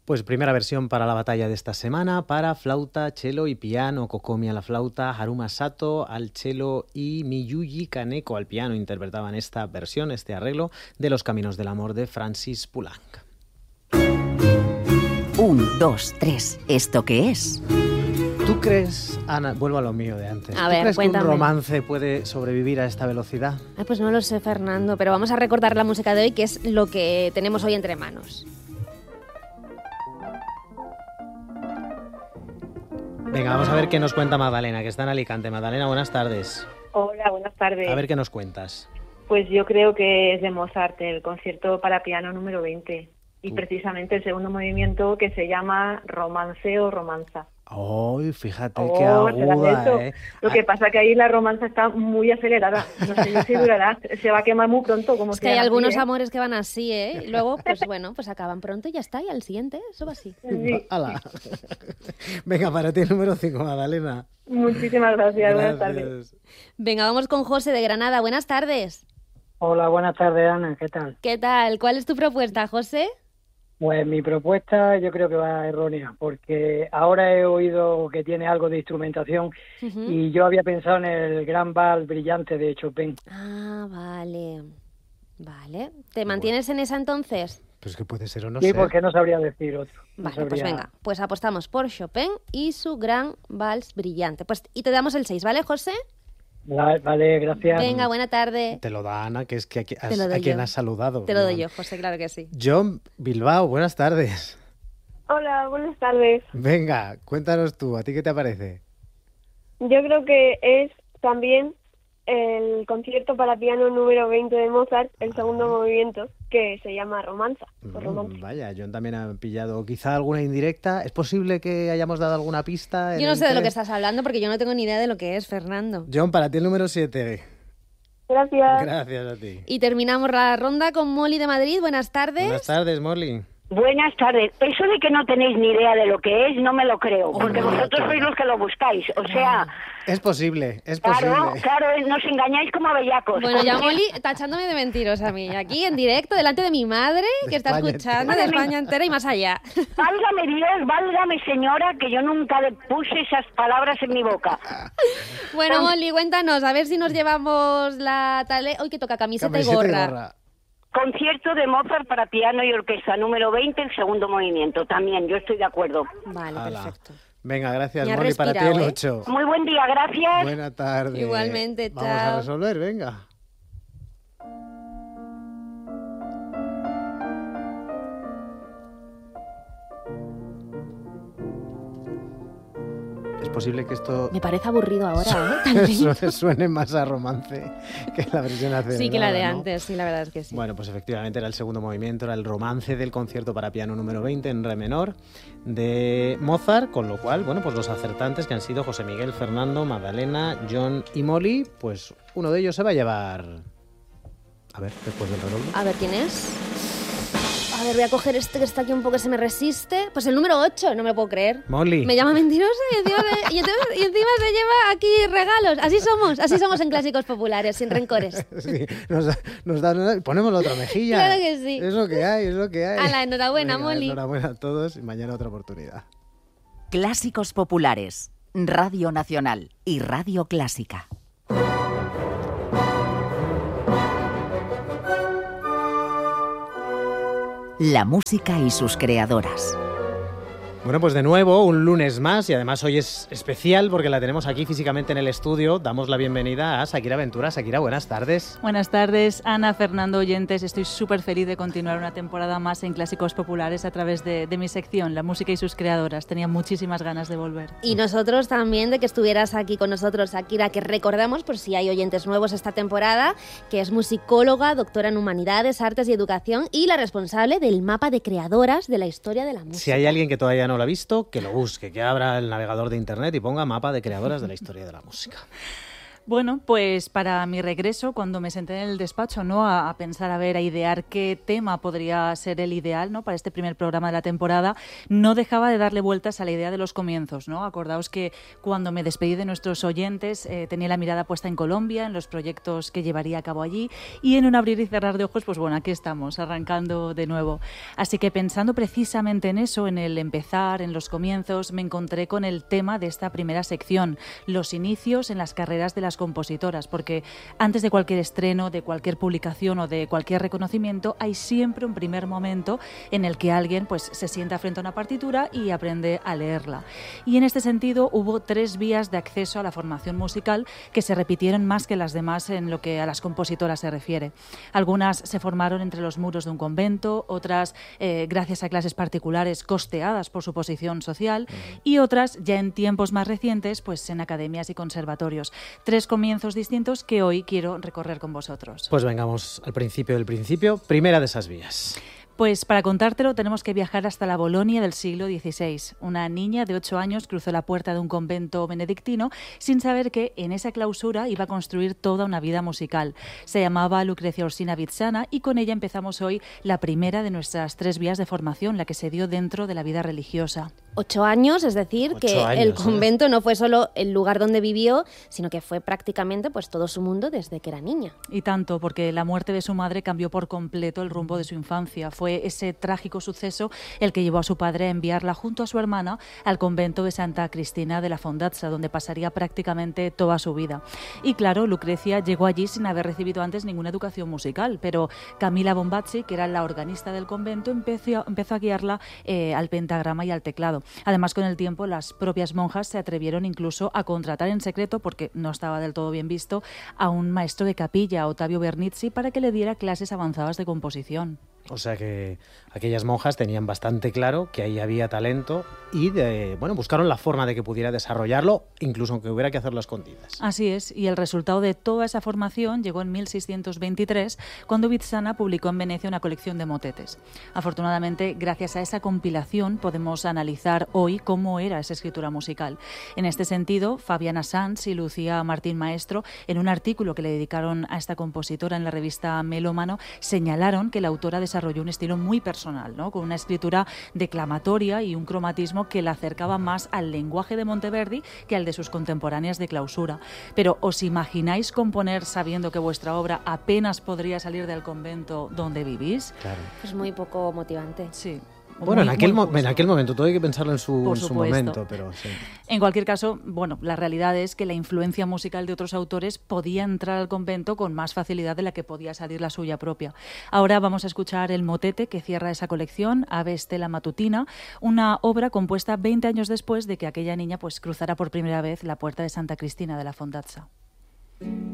Pues primera versión para la batalla de esta semana, para flauta, cello y piano. Kokomi a la flauta, Haruma Sato al cello y Miyuji Kaneko al piano interpretaban esta versión, este arreglo de Los Caminos del Amor de Francis Poulenc. 1, 2, 3. ¿Esto qué es? ¿Tú crees, Ana, vuelvo a lo mío de antes, A ver, ¿tú crees cuéntame. que un romance puede sobrevivir a esta velocidad? Ay, pues no lo sé, Fernando, pero vamos a recordar la música de hoy, que es lo que tenemos hoy entre manos. Venga, vamos a ver qué nos cuenta Magdalena, que está en Alicante. Magdalena, buenas tardes. Hola, buenas tardes. A ver qué nos cuentas. Pues yo creo que es de Mozart, el concierto para piano número 20. Y precisamente el segundo movimiento, que se llama Romance o Romanza. ¡Ay, fíjate qué ¿será aguda, eso? eh! Lo que pasa que ahí la romanza está muy acelerada. No sé yo si durará. Se va a quemar muy pronto. Como Es que hay sea así, algunos ¿eh? amores que van así, ¿eh? Y luego, pues bueno, pues acaban pronto y ya está, y al siguiente, eso va así. Sí. ¡Hala! Venga, para ti el número 5, Magdalena. Muchísimas gracias. Buenas tardes. Gracias. Venga, vamos con José de Granada. Buenas tardes. Hola, buenas tardes, Ana. ¿Qué tal? ¿Qué tal? ¿Cuál es tu propuesta, José? Pues mi propuesta yo creo que va errónea, porque ahora he oído que tiene algo de instrumentación y yo había pensado en el Gran Vals Brillante de Chopin. Ah, vale. Vale. ¿Te mantienes en esa entonces? Pues que puede ser o no Sí, ser. porque no sabría decir otro. No Vale, pues sabría- venga. Pues apostamos por Chopin y su Gran Vals Brillante. Pues, y te damos el 6, ¿vale, José? Vale, gracias. Venga, buena tarde. Te lo da Ana, que es que Te lo doy a quien yo. has saludado. Te lo doy yo, José, claro que sí. John Bilbao, buenas tardes. Hola, buenas tardes. Venga, cuéntanos tú, ¿a ti qué te parece? Yo creo que es también el concierto para piano número 20 de Mozart, el segundo movimiento, que se llama Romanza. O Romance. Vaya, John también ha pillado quizá alguna indirecta. ¿Es posible que hayamos dado alguna pista? en Yo no el sé de lo que test? estás hablando porque yo no tengo ni idea de lo que es, Fernando. John, para ti el número 7. Gracias. Gracias a ti. Y terminamos la ronda con Molly de Madrid. Buenas tardes. Buenas tardes, Molly. Buenas tardes. Eso de que no tenéis ni idea de lo que es, no me lo creo, porque vosotros sois los que lo buscáis. O sea, Es posible, es claro, posible. claro, nos engañáis como bellacos. Bueno, ya Molly tachándome de mentirosa a mí. Aquí en directo, delante de mi madre, que está España escuchando, entera. de España entera y más allá. Válgame Dios, válgame señora, que yo nunca le puse esas palabras en mi boca. Bueno, Molly, cuéntanos, a ver si nos llevamos la tale... Hoy que toca camiseta y gorra. Concierto de Mozart para piano y orquesta número 20, el segundo movimiento. También, yo estoy de acuerdo. Vale, Hala. perfecto. Venga, gracias, Me ha Molly. Para ti respirado, el ¿eh? 8. Muy buen día, gracias. Buena tarde. Igualmente, Vamos a chao. resolver, venga. Es posible que esto Me parece aburrido ahora, ¿eh? También. suene más a romance que la versión acelerada, Sí, que la de ¿no? antes, sí, la verdad es que sí. Bueno, pues efectivamente era el segundo movimiento, era el romance del concierto para piano número 20 en re menor de Mozart, con lo cual, bueno, pues los acertantes que han sido José Miguel, Fernando, Magdalena, John y Molly, pues uno de ellos se va a llevar... A ver, después del reloj. A ver, ¿quién es? A ver, voy a coger este que está aquí un poco que se me resiste. Pues el número 8, no me lo puedo creer. Molly. Me llama mentirosa y encima se lleva aquí regalos. Así somos en Clásicos Populares, sin rencores. Sí, ponemos la otra mejilla. Claro que sí. Es lo que hay, es lo que hay. Hala, enhorabuena, Venga, Molly. Enhorabuena a todos y mañana otra oportunidad. Clásicos Populares, Radio Nacional y Radio Clásica. La música y sus creadoras. Bueno, pues de nuevo, un lunes más y además hoy es especial porque la tenemos aquí físicamente en el estudio. Damos la bienvenida a Shakira Ventura. Shakira, buenas tardes. Buenas tardes, Ana, Fernando, oyentes. Estoy súper feliz de continuar una temporada más en Clásicos Populares a través de mi sección, La música y sus creadoras. Tenía muchísimas ganas de volver. Y nosotros también de que estuvieras aquí con nosotros, Shakira, que recordamos, por si hay oyentes nuevos esta temporada, que es musicóloga, doctora en Humanidades, Artes y Educación y la responsable del mapa de creadoras de la historia de la música. Si hay alguien que todavía no lo ha visto, que lo busque, que abra el navegador de internet y ponga mapa de creadoras de la historia de la música. Bueno, pues para mi regreso, cuando me senté en el despacho, ¿no? A pensar, a idear qué tema podría ser el ideal, ¿no? Para este primer programa de la temporada, no dejaba de darle vueltas a la idea de los comienzos, ¿no? Acordaos que cuando me despedí de nuestros oyentes, tenía la mirada puesta en Colombia, en los proyectos que llevaría a cabo allí, y en un abrir y cerrar de ojos, pues bueno, aquí estamos, arrancando de nuevo. Así que pensando precisamente en eso, en el empezar, en los comienzos, me encontré con el tema de esta primera sección, los inicios en las carreras de las compositoras, porque antes de cualquier estreno, de cualquier publicación o de cualquier reconocimiento, hay siempre un primer momento en el que alguien pues se sienta frente a una partitura y aprende a leerla. Y en este sentido hubo 3 vías de acceso a la formación musical que se repitieron más que las demás en lo que a las compositoras se refiere. Algunas se formaron entre los muros de un convento, otras gracias a clases particulares costeadas por su posición social y otras ya en tiempos más recientes pues en academias y conservatorios. 3 comienzos distintos que hoy quiero recorrer con vosotros. Pues vengamos al principio del principio, primera de esas vías. Pues para contártelo tenemos que viajar hasta la Bolonia del siglo XVI. Una niña de 8 años cruzó la puerta de un convento benedictino sin saber que en esa clausura iba a construir toda una vida musical. Se llamaba Lucrecia Orsina Vitsana y con ella empezamos hoy la primera de nuestras 3 vías de formación, la que se dio dentro de la vida religiosa. 8 años, es decir, 8 que años, el convento no fue solo el lugar donde vivió, sino que fue prácticamente pues todo su mundo desde que era niña. Y tanto, porque la muerte de su madre cambió por completo el rumbo de su infancia. Fue ese trágico suceso el que llevó a su padre a enviarla junto a su hermana al convento de Santa Cristina de la Fondazza, donde pasaría prácticamente toda su vida. Y claro, Lucrecia llegó allí sin haber recibido antes ninguna educación musical, pero Camila Bombazzi, que era la organista del convento, empezó a guiarla al pentagrama y al teclado. Además, con el tiempo, las propias monjas se atrevieron incluso a contratar en secreto, porque no estaba del todo bien visto, a un maestro de capilla, Ottavio Bernizzi, para que le diera clases avanzadas de composición. O sea que aquellas monjas tenían bastante claro que ahí había talento y buscaron la forma de que pudiera desarrollarlo, incluso aunque hubiera que hacerlo a escondidas. Así es, y el resultado de toda esa formación llegó en 1623, cuando Vitsana publicó en Venecia una colección de motetes. Afortunadamente, gracias a esa compilación podemos analizar hoy cómo era esa escritura musical. En este sentido, Fabiana Sanz y Lucía Martín Maestro, en un artículo que le dedicaron a esta compositora en la revista Melómano, señalaron que la autora desarrolló un estilo muy personal, ¿no? Con una escritura declamatoria y un cromatismo que la acercaba más al lenguaje de Monteverdi que al de sus contemporáneas de clausura. Pero ¿os imagináis componer sabiendo que vuestra obra apenas podría salir del convento donde vivís? Claro. Pues muy poco motivante. Sí. Bueno, en aquel momento, todo hay que pensarlo en su momento, pero sí. En cualquier caso, bueno, la realidad es que la influencia musical de otros autores podía entrar al convento con más facilidad de la que podía salir la suya propia. Ahora vamos a escuchar el motete que cierra esa colección, Ave Stella Matutina, una obra compuesta 20 años después de que aquella niña pues cruzara por primera vez la puerta de Santa Cristina de la Fondazza.